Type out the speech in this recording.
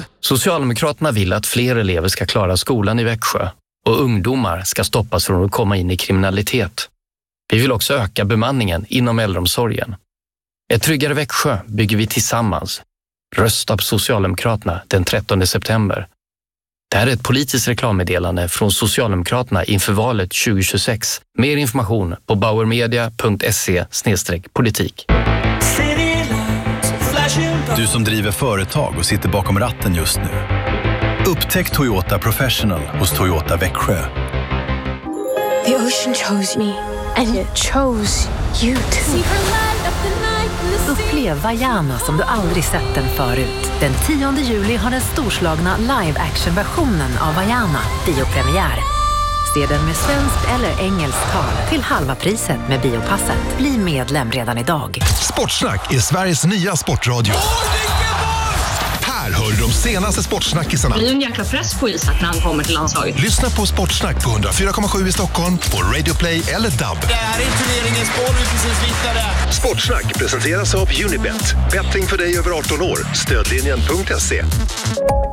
Socialdemokraterna vill att fler elever ska klara skolan i Växjö och ungdomar ska stoppas från att komma in i kriminalitet. Vi vill också öka bemanningen inom äldreomsorgen. Ett tryggare Växjö bygger vi tillsammans. Rösta på Socialdemokraterna den 13 september. Det här är ett politiskt reklammeddelande från Socialdemokraterna inför valet 2026. Mer information på bauermedia.se/politik. Du som driver företag och sitter bakom ratten just nu. Upptäck Toyota Professional hos Toyota Växjö. The ocean chose me and it chose you too. Upplev Vaiana som du aldrig sett den förut. Den 10 juli har den storslagna live-action-versionen av Vaiana biopremiär. Se den med svenskt eller engelskt tal till halva priset med Biopasset. Bli medlem redan idag. Sportsnack är Sveriges nya sportradio. Här hör du de senaste sportsnackisarna. Det blir en jäkla press på Isak när han kommer till landslaget. Lyssna på Sportsnack på 104,7 i Stockholm, på Radio Play eller DAB. Det här är turneringens boll vi precis vittnade. Sportsnack presenteras av Unibet. Betting för dig över 18 år. Stödlinjen.se.